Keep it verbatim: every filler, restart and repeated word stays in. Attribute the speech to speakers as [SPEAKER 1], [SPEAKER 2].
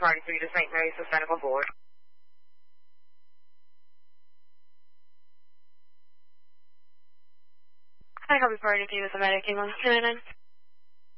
[SPEAKER 1] Party three to Saint Mary's Hispanic on board.
[SPEAKER 2] Hi, copy Party three to Medic, England two nine nine.